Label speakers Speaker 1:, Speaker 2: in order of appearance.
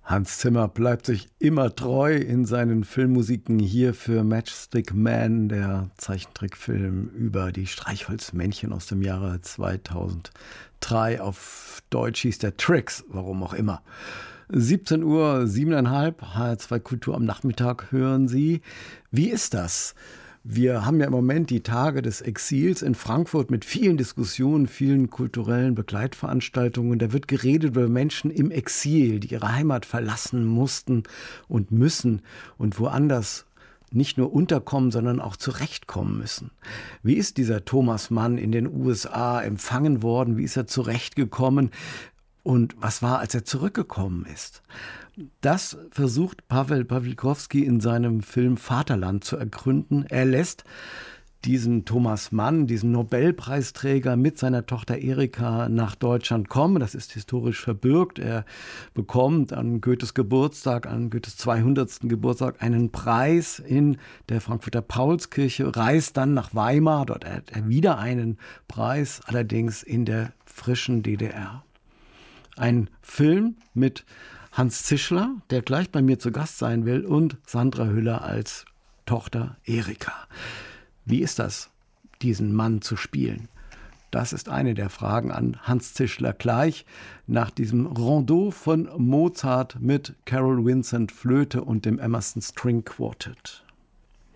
Speaker 1: Hans Zimmer bleibt sich immer treu in seinen Filmmusiken. Hier für Matchstick Man, der Zeichentrickfilm über die Streichholzmännchen aus dem Jahre 2003. Auf Deutsch hieß der Tricks, warum auch immer. 17 Uhr, 7,5, HR2 Kultur am Nachmittag hören Sie. Wie ist das? Wir haben ja im Moment die Tage des Exils in Frankfurt mit vielen Diskussionen, vielen kulturellen Begleitveranstaltungen. Da wird geredet über Menschen im Exil, die ihre Heimat verlassen mussten und müssen und woanders nicht nur unterkommen, sondern auch zurechtkommen müssen. Wie ist dieser Thomas Mann in den USA empfangen worden? Wie ist er zurechtgekommen? Und was war, als er zurückgekommen ist? Das versucht Paweł Pawlikowski in seinem Film Vaterland zu ergründen. Er lässt diesen Thomas Mann, diesen Nobelpreisträger mit seiner Tochter Erika nach Deutschland kommen. Das ist historisch verbürgt. Er bekommt an Goethes Geburtstag, an Goethes 200. Geburtstag einen Preis in der Frankfurter Paulskirche, reist dann nach Weimar. Dort hat er wieder einen Preis, allerdings in der frischen DDR. Ein Film mit Hans Zischler, der gleich bei mir zu Gast sein will, und Sandra Hüller als Tochter Erika. Wie ist das, diesen Mann zu spielen? Das ist eine der Fragen an Hans Zischler gleich nach diesem Rondeau von Mozart mit Carol Vincent Flöte und dem Emerson String Quartet.